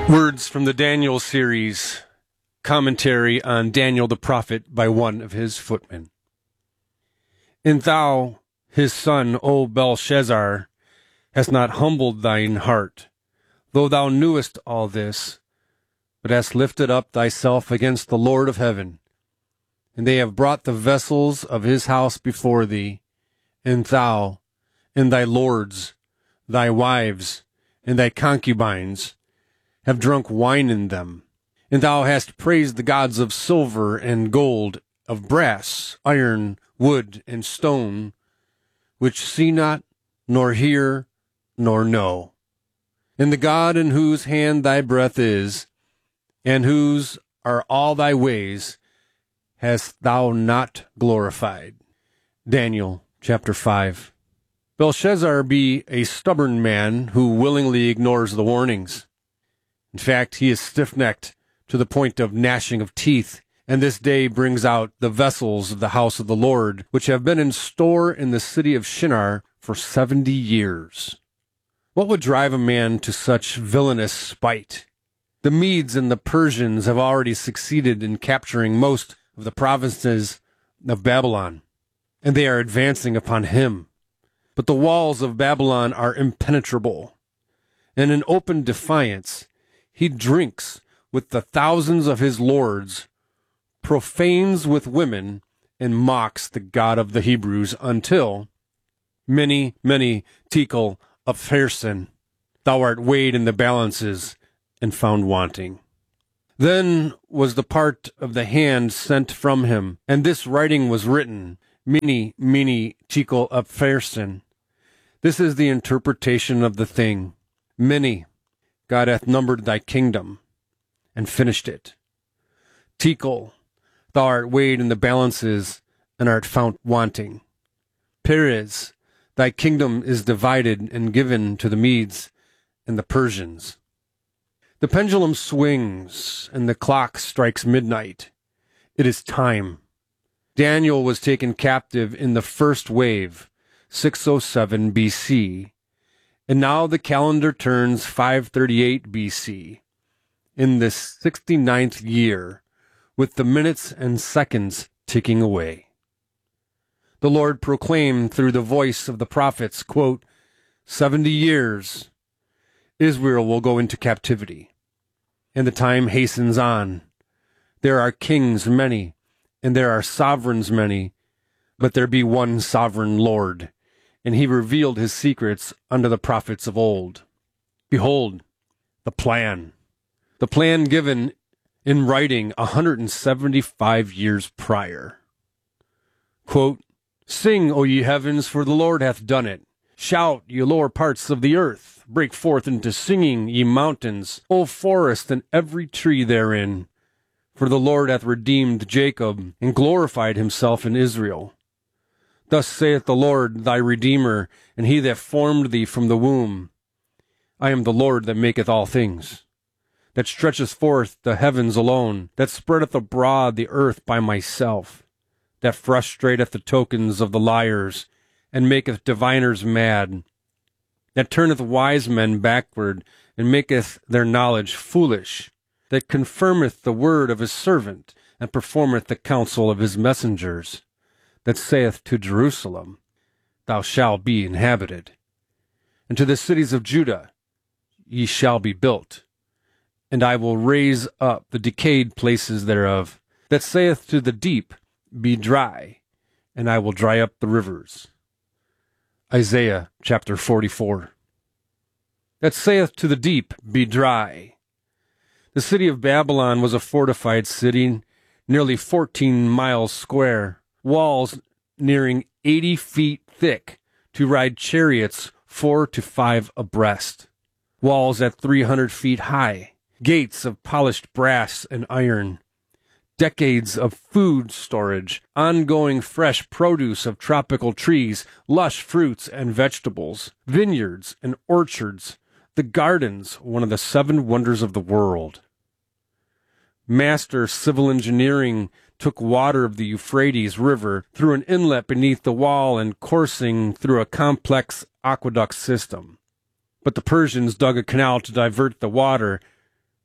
Words from the Daniel series, commentary on Daniel the prophet by one of his footmen. And thou, his son, O Belshazzar, hast not humbled thine heart, though thou knewest all this, but hast lifted up thyself against the Lord of heaven. And they have brought the vessels of his house before thee, and thou, and thy lords, thy wives, and thy concubines, have drunk wine in them. And thou hast praised the gods of silver and gold, of brass, iron, wood, and stone, which see not, nor hear, nor know. And the God in whose hand thy breath is, and whose are all thy ways, hast thou not glorified. Daniel chapter 5. Belshazzar be a stubborn man who willingly ignores the warnings. In fact, he is stiff-necked to the point of gnashing of teeth, and this day brings out the vessels of the house of the Lord, which have been in store in the city of Shinar for 70 years. What would drive a man to such villainous spite? The Medes and the Persians have already succeeded in capturing most of the provinces of Babylon, and they are advancing upon him. But the walls of Babylon are impenetrable, and in open defiance, he drinks with the thousands of his lords, profanes with women, and mocks the God of the Hebrews until, many, Tekel Upharsin, thou art weighed in the balances and found wanting. Then was the part of the hand sent from him, and this writing was written, Mene, Tekel Upharsin. This is the interpretation of the thing. Mene, God hath numbered thy kingdom, and finished it. Tekel, thou art weighed in the balances, and art found wanting. Peres, thy kingdom is divided and given to the Medes and the Persians. The pendulum swings, and the clock strikes midnight. It is time. Daniel was taken captive in the first wave, 607 B.C., and now the calendar turns 538 B.C., in the 69th year, with the minutes and seconds ticking away. The Lord proclaimed through the voice of the prophets, quote, 70 years, Israel will go into captivity, and the time hastens on. There are kings many, and there are sovereigns many, but there be one sovereign Lord, and he revealed his secrets unto the prophets of old. Behold, the plan given in writing 175 years prior. Quote, Sing, O ye heavens, for the Lord hath done it. Shout, ye lower parts of the earth. Break forth into singing, ye mountains, O forest, and every tree therein. For the Lord hath redeemed Jacob, and glorified himself in Israel. Thus saith the Lord thy Redeemer, and he that formed thee from the womb. I am the Lord that maketh all things, that stretcheth forth the heavens alone, that spreadeth abroad the earth by myself, that frustrateth the tokens of the liars, and maketh diviners mad, that turneth wise men backward, and maketh their knowledge foolish, that confirmeth the word of his servant, and performeth the counsel of his messengers, that saith to Jerusalem, Thou shalt be inhabited, and to the cities of Judah, Ye shall be built, and I will raise up the decayed places thereof, that saith to the deep, Be dry, and I will dry up the rivers. Isaiah chapter 44. That saith to the deep, Be dry. The city of Babylon was a fortified city, nearly 14 miles square, walls nearing 80 feet thick to ride chariots 4 to 5 abreast, walls at 300 feet high, gates of polished brass and iron, decades of food storage, ongoing fresh produce of tropical trees, lush fruits and vegetables, vineyards and orchards, the gardens, one of the 7 wonders of the world. Master civil engineering took water of the Euphrates River through an inlet beneath the wall and coursing through a complex aqueduct system. But the Persians dug a canal to divert the water,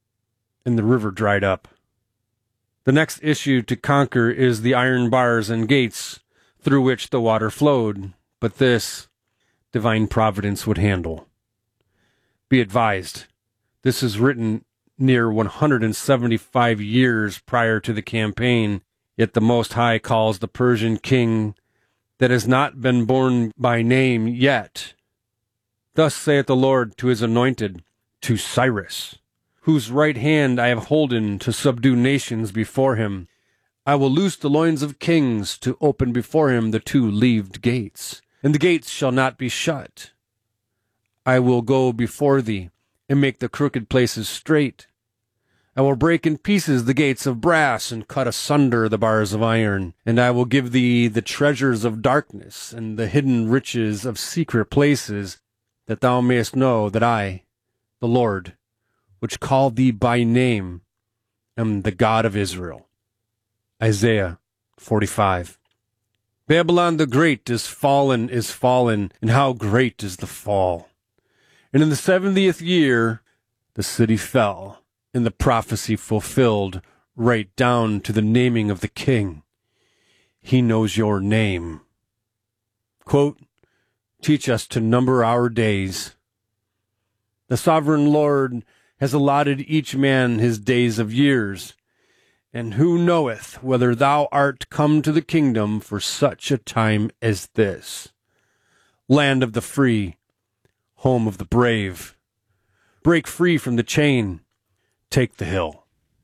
and the river dried up. The next issue to conquer is the iron bars and gates through which the water flowed, but this divine providence would handle. Be advised, this is written near 175 years prior to the campaign, yet the Most High calls the Persian king that has not been born by name yet. Thus saith the Lord to his anointed, to Cyrus, whose right hand I have holden to subdue nations before him. I will loose the loins of kings to open before him the two leaved gates, and the gates shall not be shut. I will go before thee, and make the crooked places straight. I will break in pieces the gates of brass, and cut asunder the bars of iron. And I will give thee the treasures of darkness, and the hidden riches of secret places, that thou mayest know that I, the Lord, which called thee by name, am the God of Israel. Isaiah 45. Babylon the Great is fallen, and how great is the fall. And in the 70th year, the city fell, and the prophecy fulfilled, right down to the naming of the king. He knows your name. Quote, teach us to number our days. The sovereign Lord has allotted each man his days of years, and who knoweth whether thou art come to the kingdom for such a time as this? Land of the free, home of the brave, break free from the chain, take the hill.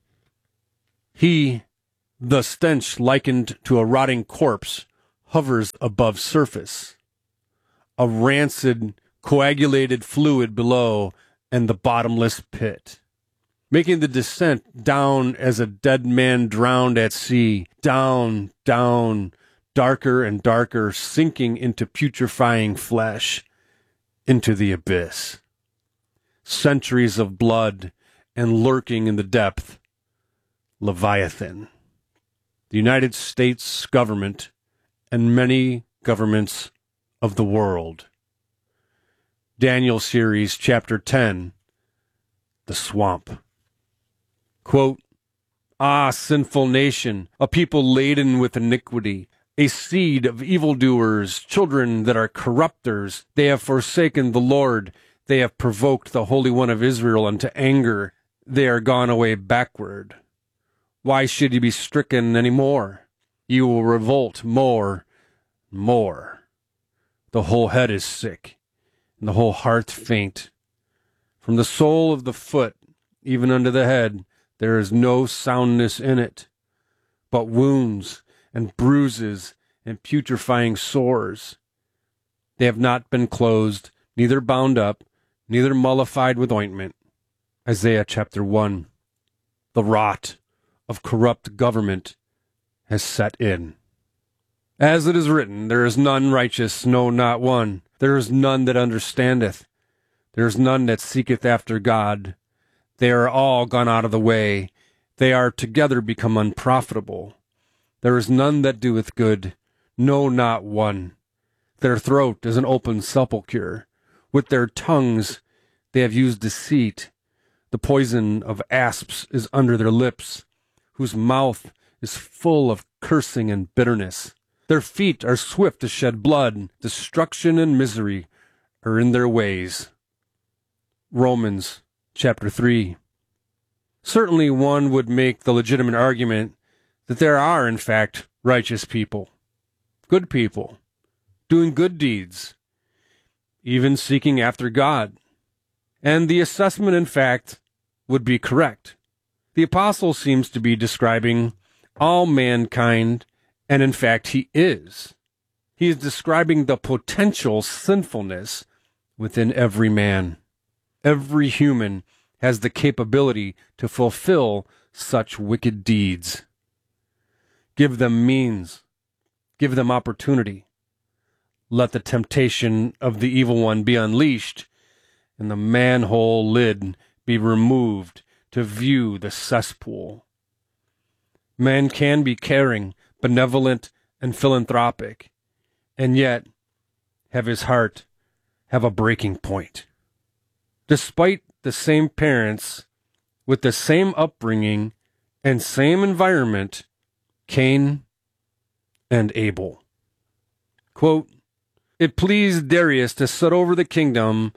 He, the stench likened to a rotting corpse, hovers above surface, a rancid, coagulated fluid below, and the bottomless pit, making the descent down as a dead man drowned at sea, down, down, darker and darker, sinking into putrefying flesh, into the abyss. Centuries of blood, and lurking in the depth, Leviathan. The United States government, and many governments of the world. Daniel Series, Chapter 10, The Swamp. Quote, ah, sinful nation, a people laden with iniquity, a seed of evildoers, children that are corrupters. They have forsaken the Lord. They have provoked the Holy One of Israel unto anger. They are gone away backward. Why should ye be stricken any more? Ye will revolt more, more. The whole head is sick, and the whole heart faint. From the sole of the foot, even unto the head, there is no soundness in it, but wounds and bruises and putrefying sores. They have not been closed, neither bound up, neither mollified with ointment. Isaiah chapter 1. The rot of corrupt government has set in. As it is written, there is none righteous, no, not one. There is none that understandeth. There is none that seeketh after God. They are all gone out of the way. They are together become unprofitable. There is none that doeth good, no, not one. Their throat is an open sepulchre. With their tongues they have used deceit. The poison of asps is under their lips, whose mouth is full of cursing and bitterness. Their feet are swift to shed blood. Destruction and misery are in their ways. Romans chapter 3. Certainly one would make the legitimate argument that there are, in fact, righteous people, good people, doing good deeds, even seeking after God. And the assessment, in fact, would be correct. The apostle seems to be describing all mankind, and in fact he is. He is describing the potential sinfulness within every man. Every human has the capability to fulfill such wicked deeds. Give them means. Give them opportunity. Let the temptation of the evil one be unleashed, and the manhole lid be removed to view the cesspool. Man can be caring, benevolent, and philanthropic, and yet have his heart have a breaking point. Despite the same parents with the same upbringing and same environment, Cain and Abel. Quote, "It pleased Darius to set over the kingdom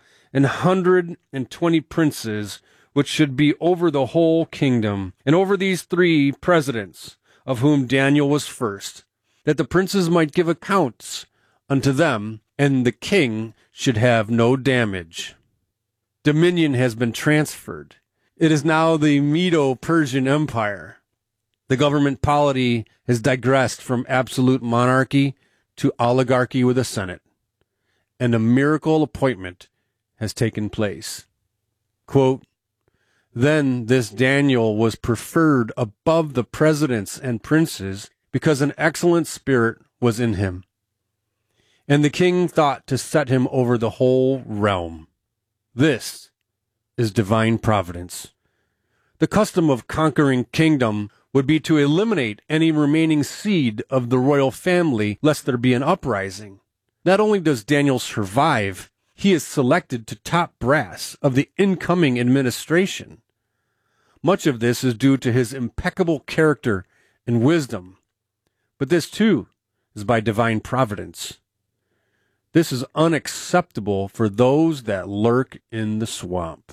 120 princes, which should be over the whole kingdom, and over these 3 presidents, of whom Daniel was first, that the princes might give accounts unto them, and the king should have no damage. Dominion has been transferred. It is now the Medo-Persian Empire. The government polity has digressed from absolute monarchy to oligarchy with a senate, and a miracle appointment has taken place." Quote, "Then this Daniel was preferred above the presidents and princes because an excellent spirit was in him. And the king thought to set him over the whole realm. This is divine providence. The custom of conquering kingdom would be to eliminate any remaining seed of the royal family, lest there be an uprising. Not only does Daniel survive, he is selected to top brass of the incoming administration. Much of this is due to his impeccable character and wisdom. But this, too, is by divine providence. This is unacceptable for those that lurk in the swamp."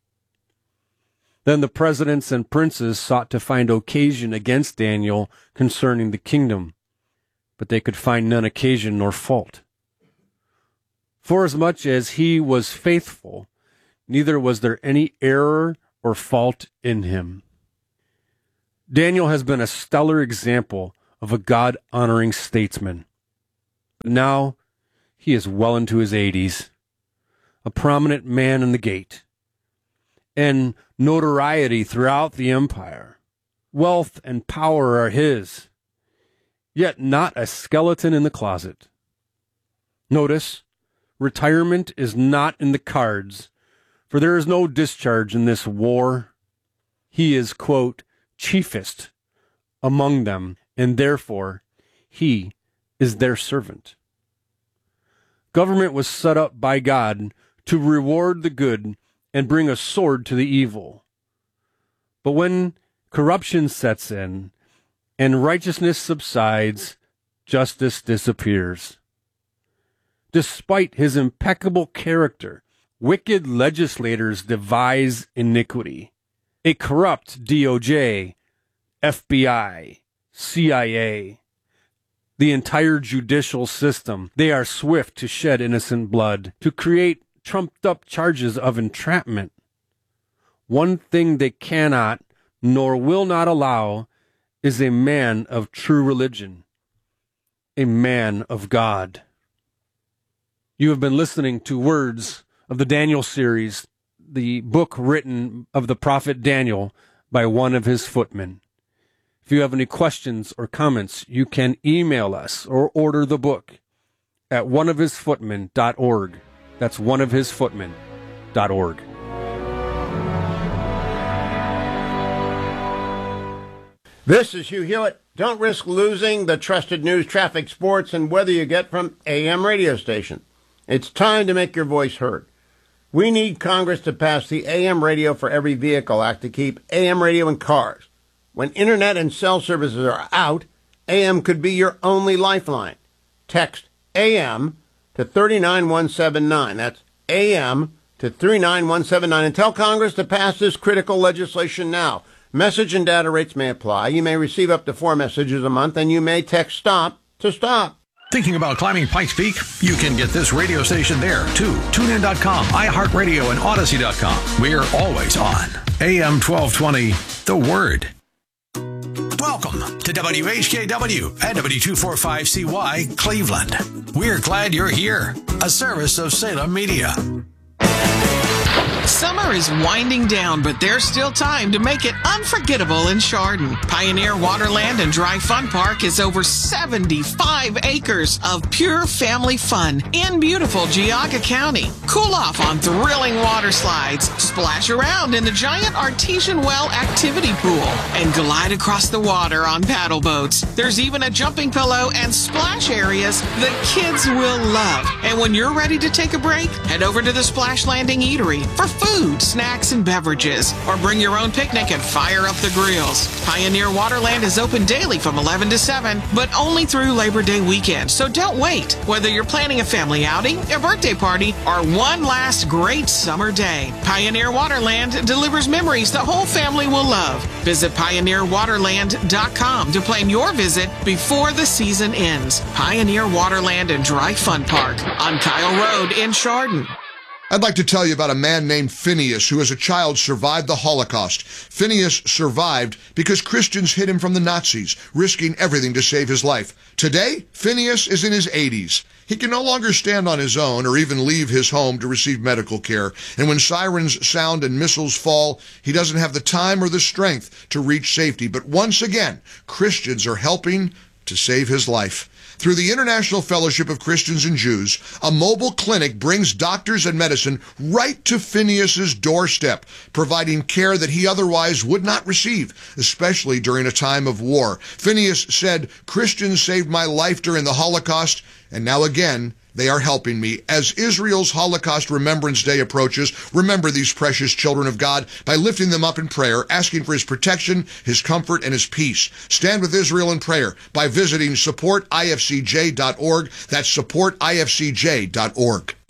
Then the presidents and princes sought to find occasion against Daniel concerning the kingdom, but they could find none occasion nor fault. Forasmuch as he was faithful, neither was there any error or fault in him. Daniel has been a stellar example of a God-honoring statesman. But now he is well into his 80s, a prominent man in the gate, and notoriety throughout the empire. Wealth and power are his, yet not a skeleton in the closet. Notice, retirement is not in the cards, for there is no discharge in this war. He is, quote, chiefest among them, and therefore he is their servant. Government was set up by God to reward the good and bring a sword to the evil. But when corruption sets in and righteousness subsides, justice disappears. Despite his impeccable character, wicked legislators devise iniquity. A corrupt DOJ, FBI, CIA, the entire judicial system, they are swift to shed innocent blood, to create trumped-up charges of entrapment. One thing they cannot nor will not allow is a man of true religion, a man of God. You have been listening to Words of the Daniel series, the book written of the prophet Daniel by one of his footmen. If you have any questions or comments, you can email us or order the book at oneofhisfootmen.org. That's oneofhisfootmen.org. This is Hugh Hewitt. Don't risk losing the trusted news, traffic, sports, and weather you get from AM radio station. It's time to make your voice heard. We need Congress to pass the AM Radio for Every Vehicle Act to keep AM radio in cars. When internet and cell services are out, AM could be your only lifeline. Text AM to 39179. That's AM to 39179. And tell Congress to pass this critical legislation now. Message and data rates may apply. You may receive up to 4 messages a month, and you may text STOP to stop. Thinking about climbing Pikes Peak? You can get this radio station there, too. TuneIn.com, iHeartRadio, and Odyssey.com. We're always on. AM 1220, The Word. Welcome to WHKW and W245CY, Cleveland. We're glad you're here. A service of Salem Media. Summer is winding down, but there's still time to make it unforgettable in Chardon. Pioneer Waterland and Dry Fun Park is over 75 acres of pure family fun in beautiful Geauga County. Cool off on thrilling water slides, splash around in the giant artesian well activity pool, and glide across the water on paddle boats. There's even a jumping pillow and splash areas the kids will love. And when you're ready to take a break, head over to the Splash Landing Eatery for food, snacks, and beverages. Or bring your own picnic and fire up the grills. Pioneer Waterland is open daily from 11 to 7, but only through Labor Day weekend, so don't wait. Whether you're planning a family outing, a birthday party, or one last great summer day, Pioneer Waterland delivers memories the whole family will love. Visit PioneerWaterland.com to plan your visit before the season ends. Pioneer Waterland and Dry Fun Park on Kyle Road in Chardon. I'd like to tell you about a man named Phineas who as a child survived the Holocaust. Phineas survived because Christians hid him from the Nazis, risking everything to save his life. Today, Phineas is in his 80s. He can no longer stand on his own or even leave his home to receive medical care. And when sirens sound and missiles fall, he doesn't have the time or the strength to reach safety. But once again, Christians are helping to save his life. Through the International Fellowship of Christians and Jews, a mobile clinic brings doctors and medicine right to Phineas's doorstep, providing care that he otherwise would not receive, especially during a time of war. Phineas said, "Christians saved my life during the Holocaust, and now again, they are helping me." As Israel's Holocaust Remembrance Day approaches, remember these precious children of God by lifting them up in prayer, asking for his protection, his comfort, and his peace. Stand with Israel in prayer by visiting supportifcj.org. That's supportifcj.org.